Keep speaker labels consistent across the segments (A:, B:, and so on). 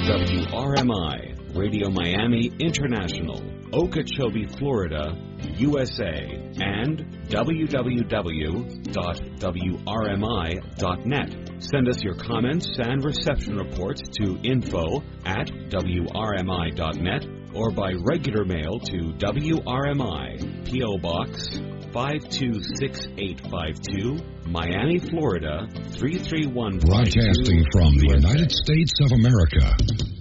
A: WRMI, Radio Miami International, Okeechobee, Florida, USA, and www.wrmi.net. Send us your comments and reception reports to info@wrmi.net or by regular mail to WRMI, P.O. Box 526-852, Miami, Florida 33152.
B: Broadcasting from the United States of America.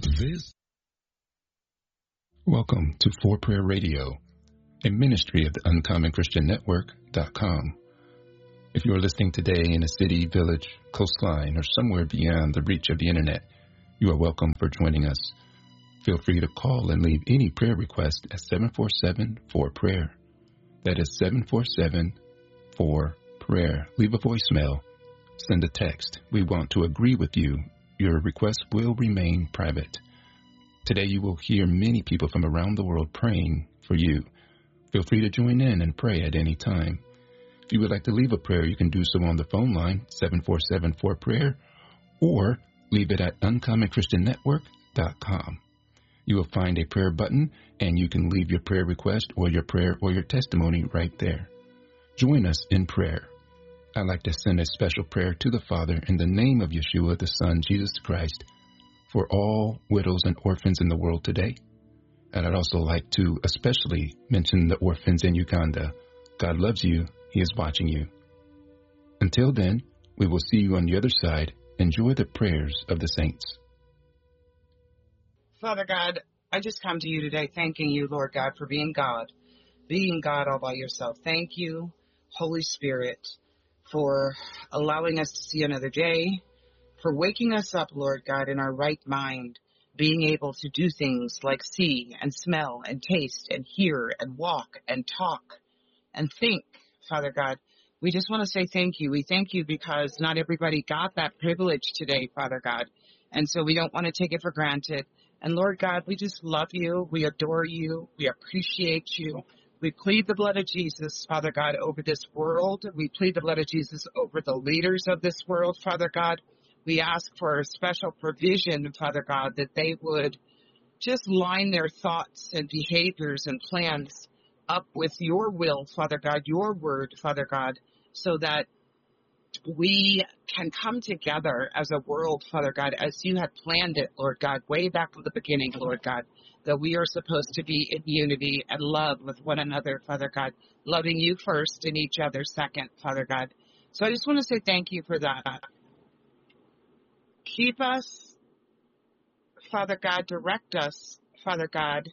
C: Welcome to For Prayer Radio, a ministry of the Uncommon Christian Network.com. If you are listening today in a city, village, coastline, or somewhere beyond the reach of the internet, you are welcome for joining us. Feel free to call and leave any prayer request at 747-4-PRAYER. That is 747-4-PRAYER. Leave a voicemail. Send a text. We want to agree with you. Your request will remain private. Today you will hear many people from around the world praying for you. Feel free to join in and pray at any time. If you would like to leave a prayer, you can do so on the phone line, 747-4-PRAYER, or leave it at uncommonchristiannetwork.com. You will find a prayer button, and you can leave your prayer request or your prayer or your testimony right there. Join us in prayer. I'd like to send a special prayer to the Father in the name of Yeshua, the Son, Jesus Christ, for all widows and orphans in the world today. And I'd also like to especially mention the orphans in Uganda. God loves you. He is watching you. Until then, we will see you on the other side. Enjoy the prayers of the saints.
D: Father God, I just come to you today thanking you, Lord God, for being God all by yourself. Thank you, Holy Spirit, for allowing us to see another day, for waking us up, Lord God, in our right mind, being able to do things like see and smell and taste and hear and walk and talk and think, Father God. We just want to say thank you. We thank you because not everybody got that privilege today, Father God, and so we don't want to take it for granted. And Lord God, we just love you. We adore you. We appreciate you. We plead the blood of Jesus, Father God, over this world. We plead the blood of Jesus over the leaders of this world, Father God. We ask for a special provision, Father God, that they would just line their thoughts and behaviors and plans up with your will, Father God, your word, Father God, so that we can come together as a world, Father God, as you had planned it, Lord God, way back from the beginning, Lord God, that we are supposed to be in unity and love with one another, Father God, loving you first and each other second, Father God. So I just want to say thank you for that. Keep us, Father God, direct us, Father God,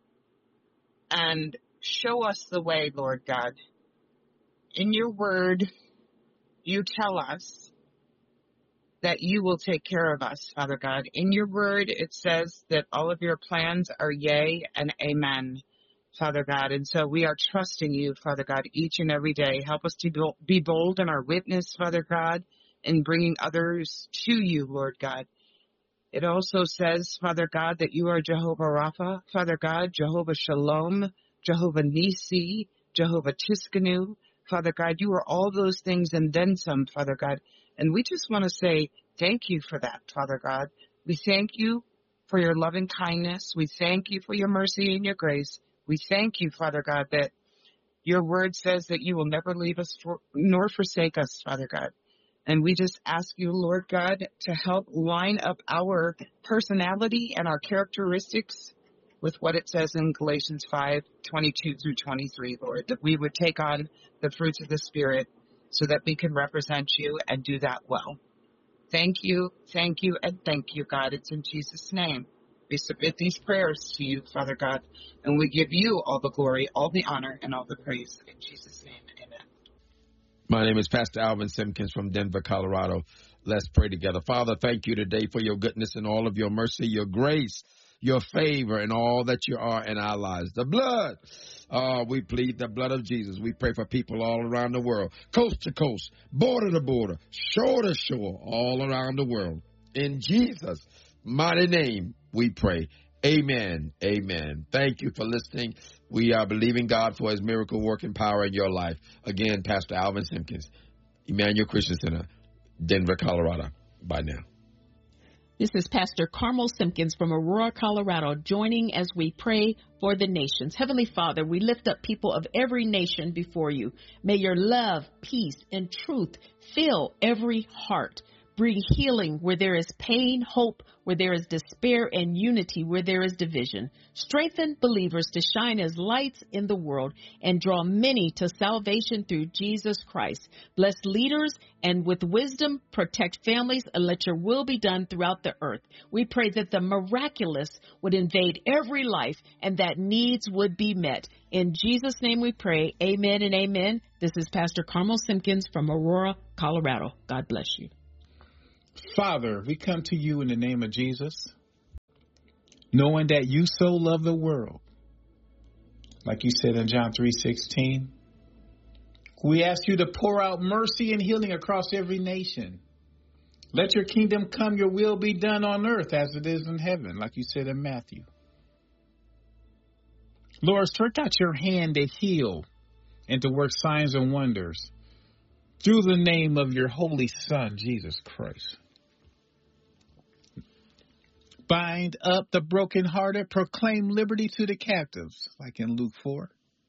D: and show us the way, Lord God. In your word, you tell us that you will take care of us, Father God. In your word, it says that all of your plans are yea and amen, Father God. And so we are trusting you, Father God, each and every day. Help us to be bold in our witness, Father God, in bringing others to you, Lord God. It also says, Father God, that you are Jehovah Rapha, Father God, Jehovah Shalom, Jehovah Nisi, Jehovah Tiskanu. Father God, you are all those things and then some, Father God. And we just want to say thank you for that, Father God. We thank you for your loving kindness. We thank you for your mercy and your grace. We thank you, Father God, that your word says that you will never leave us nor forsake us, Father God. And we just ask you, Lord God, to help line up our personality and our characteristics with what it says in Galatians 5:22 through 23, Lord, that we would take on the fruits of the Spirit so that we can represent you and do that well. Thank you, and thank you, God. It's in Jesus' name. We submit these prayers to you, Father God, and we give you all the glory, all the honor, and all the praise. In Jesus' name, amen.
E: My name is Pastor Alvin Simpkins from Denver, Colorado. Let's pray together. Father, thank you today for your goodness and all of your mercy, your grace, your favor, and all that you are in our lives. The blood. We plead the blood of Jesus. We pray for people all around the world, coast to coast, border to border, shore to shore, all around the world. In Jesus' mighty name, we pray. Amen. Amen. Thank you for listening. We are believing God for his miracle working power in your life. Again, Pastor Alvin Simpkins, Emmanuel Christian Center, Denver, Colorado. Bye now.
F: This is Pastor Carmel Simpkins from Aurora, Colorado, joining as we pray for the nations. Heavenly Father, we lift up people of every nation before you. May your love, peace, and truth fill every heart. Bring healing where there is pain, hope where there is despair, and unity where there is division. Strengthen believers to shine as lights in the world and draw many to salvation through Jesus Christ. Bless leaders and with wisdom protect families and let your will be done throughout the earth. We pray that the miraculous would invade every life and that needs would be met. In Jesus' name we pray. Amen and amen. This is Pastor Carmel Simpkins from Aurora, Colorado. God bless you.
G: Father, we come to you in the name of Jesus, knowing that you so love the world. Like you said in John 3:16, we ask you to pour out mercy and healing across every nation. Let your kingdom come, your will be done on earth as it is in heaven, like you said in Matthew. Lord, stretch out your hand to heal and to work signs and wonders through the name of your holy Son, Jesus Christ. Bind up the brokenhearted, proclaim liberty to the captives, like in Luke 4.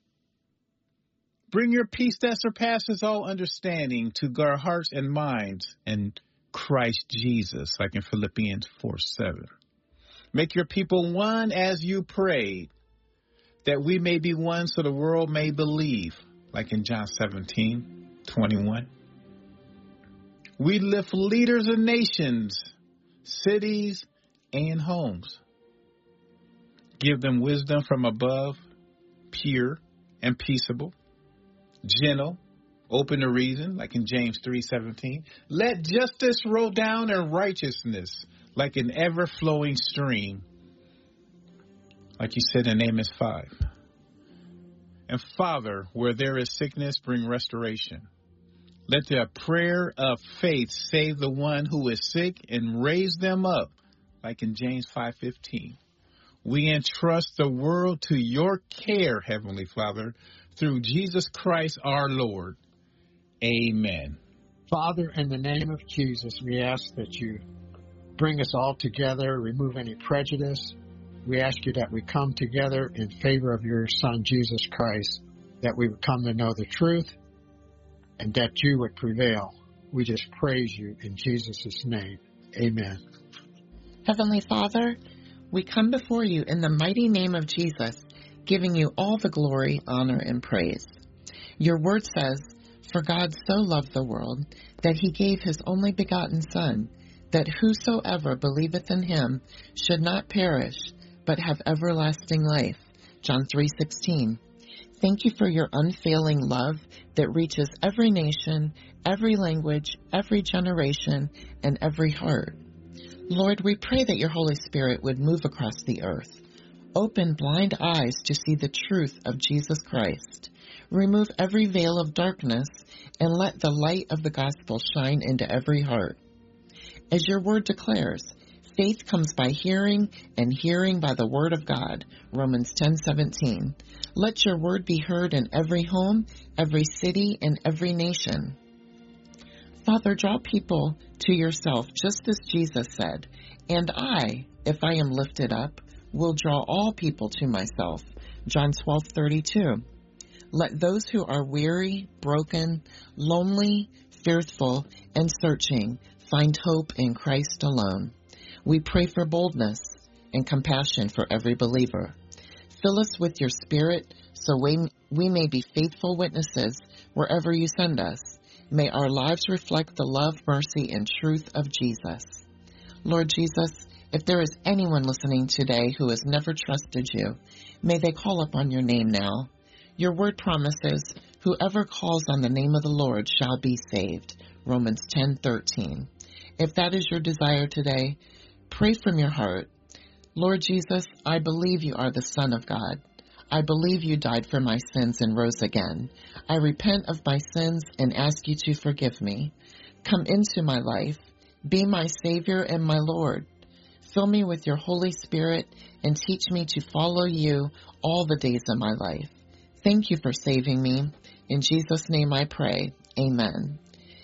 G: Bring your peace that surpasses all understanding to our hearts and minds in Christ Jesus, like in Philippians 4:7. Make your people one as you prayed, that we may be one so the world may believe, like in John 17:21. We lift leaders of nations, cities, and homes. Give them wisdom from above, pure and peaceable, gentle, open to reason, like in James 3:17. Let justice roll down and righteousness like an ever-flowing stream, like you said in Amos 5. And Father, where there is sickness, bring restoration. Let the prayer of faith save the one who is sick and raise them up, like in James 5:15. We entrust the world to your care, Heavenly Father, through Jesus Christ our Lord. Amen.
H: Father, in the name of Jesus, we ask that you bring us all together, remove any prejudice. We ask you that we come together in favor of your Son, Jesus Christ, that we would come to know the truth and that you would prevail. We just praise you in Jesus' name. Amen.
I: Heavenly Father, we come before you in the mighty name of Jesus, giving you all the glory, honor, and praise. Your word says, "For God so loved the world, that he gave his only begotten Son, that whosoever believeth in him should not perish, but have everlasting life." John 3:16. Thank you for your unfailing love that reaches every nation, every language, every generation, and every heart. Lord, we pray that your Holy Spirit would move across the earth. Open blind eyes to see the truth of Jesus Christ. Remove every veil of darkness and let the light of the gospel shine into every heart. As your word declares, faith comes by hearing, and hearing by the word of God. Romans 10:17. Let your word be heard in every home, every city, and every nation. Father, draw people to yourself, just as Jesus said, "And I, if I am lifted up, will draw all people to myself." John 12:32. Let those who are weary, broken, lonely, fearful, and searching find hope in Christ alone. We pray for boldness and compassion for every believer. Fill us with your Spirit so we may be faithful witnesses wherever you send us. May our lives reflect the love, mercy, and truth of Jesus. Lord Jesus, if there is anyone listening today who has never trusted you, may they call upon your name now. Your word promises, whoever calls on the name of the Lord shall be saved. Romans 10:13. If that is your desire today, pray from your heart. Lord Jesus, I believe you are the Son of God. I believe you died for my sins and rose again. I repent of my sins and ask you to forgive me. Come into my life. Be my Savior and my Lord. Fill me with your Holy Spirit and teach me to follow you all the days of my life. Thank you for saving me. In Jesus' name I pray. Amen.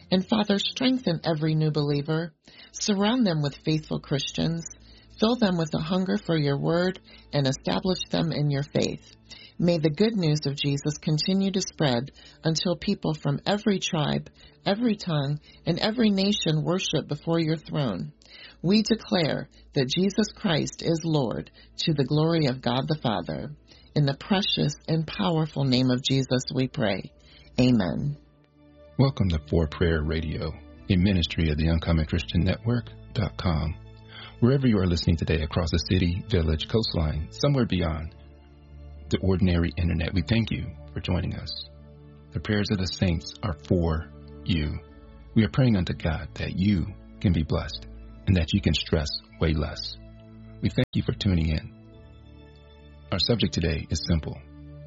I: And Father, strengthen every new believer. Surround them with faithful Christians. Fill them with a hunger for your word and establish them in your faith. May the good news of Jesus continue to spread until people from every tribe, every tongue, and every nation worship before your throne. We declare that Jesus Christ is Lord, to the glory of God the Father. In the precious and powerful name of Jesus we pray. Amen.
C: Welcome to For Prayer Radio, a ministry of the Uncommon Christian Network.com. Wherever you are listening today across the city, village, coastline, somewhere beyond the ordinary internet, we thank you for joining us. The prayers of the saints are for you. We are praying unto God that you can be blessed and that you can stress way less. We thank you for tuning in. Our subject today is simple.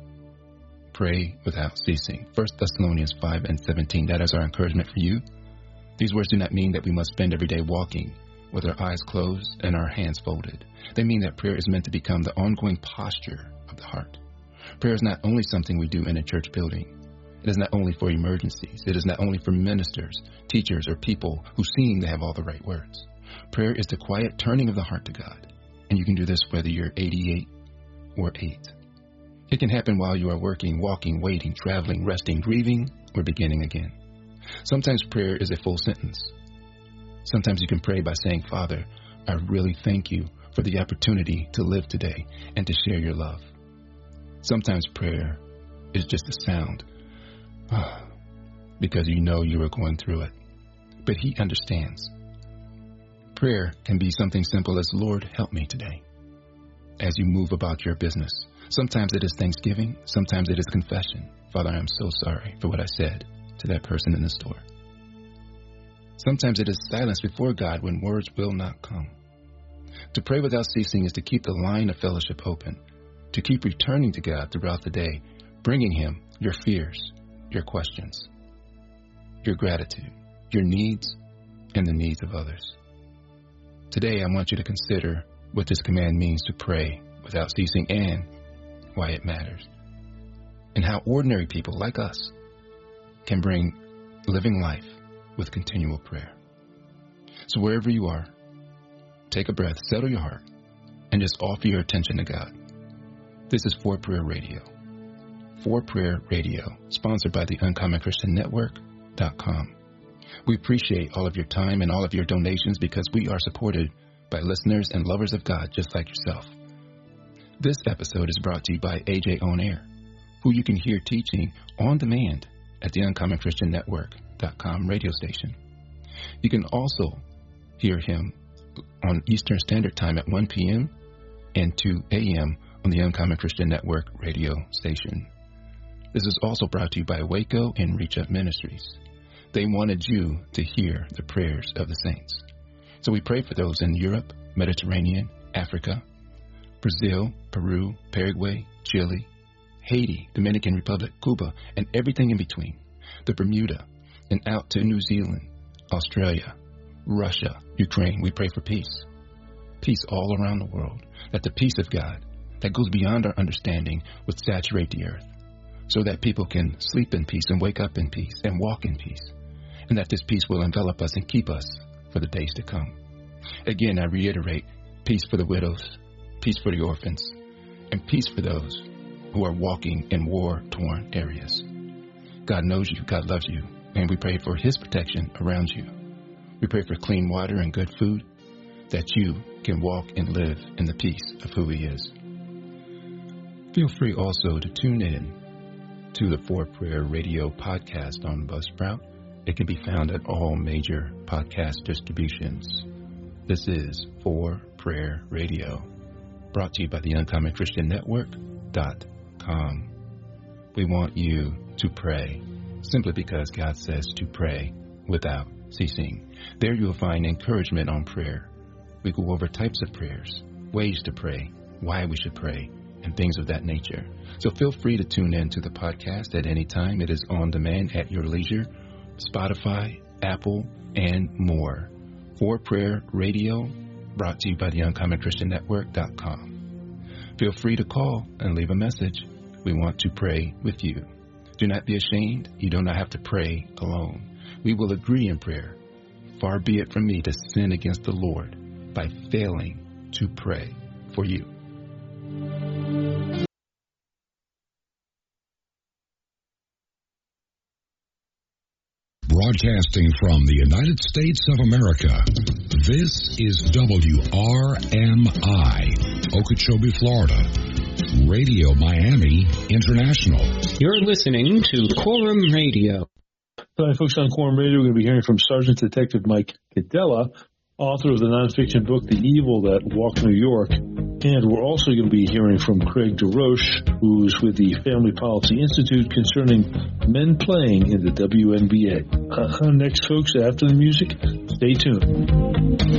C: Pray without ceasing. 1 Thessalonians 5:17. That is our encouragement for you. These words do not mean that we must spend every day walking with our eyes closed and our hands folded. They mean that prayer is meant to become the ongoing posture of the heart. Prayer is not only something we do in a church building. It is not only for emergencies. It is not only for ministers, teachers, or people who seem to have all the right words. Prayer is the quiet turning of the heart to God. And you can do this whether you're 88 or 8. It can happen while you are working, walking, waiting, traveling, resting, grieving, or beginning again. Sometimes prayer is a full sentence. Sometimes you can pray by saying, Father, I really thank you for the opportunity to live today and to share your love. Sometimes prayer is just a sound because you know you are going through it. But He understands. Prayer can be something simple as, Lord, help me today as you move about your business. Sometimes it is thanksgiving. Sometimes it is confession. Father, I am so sorry for what I said to that person in the store. Sometimes it is silence before God when words will not come. To pray without ceasing is to keep the line of fellowship open, to keep returning to God throughout the day, bringing Him your fears, your questions, your gratitude, your needs, and the needs of others. Today, I want you to consider what this command means to pray without ceasing and why it matters, and how ordinary people like us can bring living life with continual prayer. So wherever you are, take a breath, settle your heart, and just offer your attention to God. This is For Prayer Radio. For Prayer Radio, sponsored by the Uncommon Christian Network.com. We appreciate all of your time and all of your donations because we are supported by listeners and lovers of God just like yourself. This episode is brought to you by AJ On Air, who you can hear teaching on demand at the Uncommon Christian Network.com radio station. You can also hear him on Eastern Standard Time at 1 p.m. and 2 a.m. on the Uncommon Christian Network radio station. This is also brought to you by Waco and Reach Up Ministries. They wanted you to hear the prayers of the saints. So we pray for those in Europe, Mediterranean, Africa, Brazil, Peru, Paraguay, Chile, Haiti, Dominican Republic, Cuba, and everything in between, the Bermuda, and out to New Zealand, Australia, Russia, Ukraine. We pray for peace. Peace all around the world, that the peace of God that goes beyond our understanding would saturate the earth, so that people can sleep in peace and wake up in peace and walk in peace, and that this peace will envelop us and keep us for the days to come. Again, I reiterate, peace for the widows, peace for the orphans, and peace for those who are walking in war-torn areas. God knows you, God loves you, and we pray for His protection around you. We pray for clean water and good food, that you can walk and live in the peace of who He is. Feel free also to tune in to the For Prayer Radio podcast on Buzzsprout. It can be found at all major podcast distributions. This is For Prayer Radio, brought to you by the Uncommon Christian Network.com. We want you to pray simply because God says to pray without ceasing. There you will find encouragement on prayer. We go over types of prayers, ways to pray, why we should pray, and things of that nature. So feel free to tune in to the podcast at any time. It is on demand at your leisure, Spotify, Apple, and more. For Prayer Radio, brought to you by the Uncommon Christian Network.com. Feel free to call and leave a message. We want to pray with you. Do not be ashamed. You do not have to pray alone. we will agree in prayer. Far be it from me to sin against the Lord by failing to pray for you.
B: Broadcasting from the United States of America, this is WRMI, Okeechobee, Florida, Radio Miami International.
J: You're listening to Quorum Radio.
K: Tonight, folks, on Quorum Radio, we're going to be hearing from Sergeant Detective Mike Cadella, author of the nonfiction book, The Evil That Walked New York. And we're also going to be hearing from Craig DeRoche, who's with the Family Policy Institute, concerning men playing in the WNBA. Next, folks, after the music, stay tuned.